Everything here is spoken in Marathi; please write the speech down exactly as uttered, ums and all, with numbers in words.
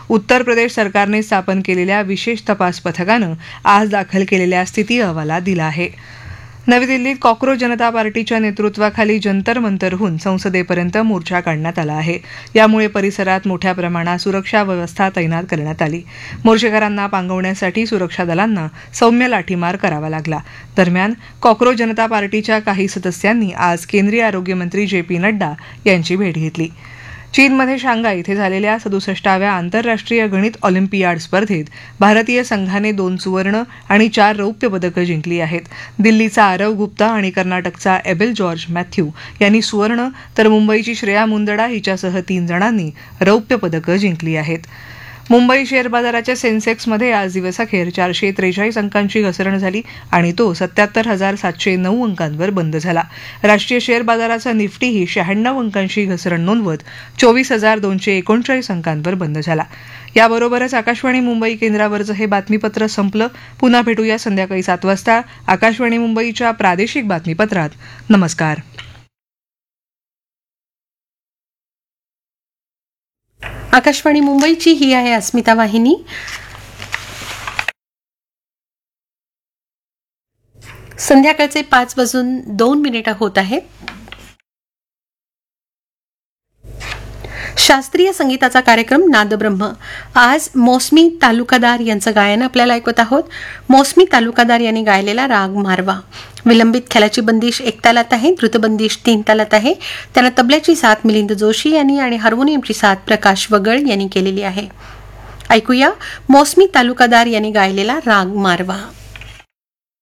उत्तर प्रदेश सरकारने स्थापन केलेल्या विशेष तपास पथकानं आज दाखल केलेल्या स्थिती अहवालात दिला आहे. नवी दिल्लीत कॉक्रोच जनता पार्टीच्या नेतृत्वाखाली जंतर मंतरहून संसदेपर्यंत मोर्चा काढण्यात आला आहे. यामुळे परिसरात मोठ्या प्रमाणात सुरक्षा व्यवस्था तैनात करण्यात आली. मोर्चेकरांना पांगवण्यासाठी सुरक्षा दलांना सौम्य लाठीमार करावा लागला. दरम्यान कॉक्रोच जनता पार्टीच्या काही सदस्यांनी आज केंद्रीय आरोग्यमंत्री जे पी नड्डा यांची भेट घेतली. चीनमध्ये शांघाय इथे झालेल्या सदुसष्टाव्या आंतरराष्ट्रीय गणित ऑलिम्पियाड स्पर्धेत भारतीय संघाने दोन सुवर्ण आणि चार रौप्य पदकं जिंकली आहेत. दिल्लीचा आरव गुप्ता आणि कर्नाटकचा एबेल जॉर्ज मॅथ्यू यांनी सुवर्ण तर मुंबईची श्रेया मुंदडा हिच्यासह तीन जणांनी रौप्य पदकं जिंकली आहेत. मुंबई शेअर बाजाराच्या सेन्सेक्समध्ये आज दिवसअखेर चारशे त्रेचाळीस अंकांची घसरण झाली आणि तो सत्याहत्तर हजार सातशे नऊ अंकांवर बंद झाला. राष्ट्रीय शेअर बाजाराचा निफ्टीही शहाण्णव अंकांची घसरण नोंदवत चोवीस हजार दोनशे एकोणचाळीस अंकांवर बंद झाला. याबरोबरच आकाशवाणी मुंबई केंद्रावरचं हे बातमीपत्र संपलं. पुन्हा भेटूया संध्याकाळी सात वाजता आकाशवाणी मुंबईच्या प्रादेशिक बातमीपत्रात. नमस्कार. आकाशवाणी मुंबईची ही आहे अस्मिता वाहिनी. संध्याकाळचे पाच वाजून दोन मिनिटं होत आहेत. शास्त्रीय संगीताचा कार्यक्रम नादब्रह्म. आज मोसमी तालुकादार यांचं गायन आपल्याला ऐकत आहोत. मोसमी तालुकादार यांनी गायलेला राग मारवा. विलंबित ख्यालाची बंदिश एक तालात आहे, द्रुतबंदिश तीन तालात आहे. त्यांना तबल्याची साथ मिलिंद जोशी यांनी आणि हार्मोनियमची साथ प्रकाश वगळ यांनी केलेली आहे. ऐकूया मोसमी तालुकादार यांनी गायलेला राग मारवा.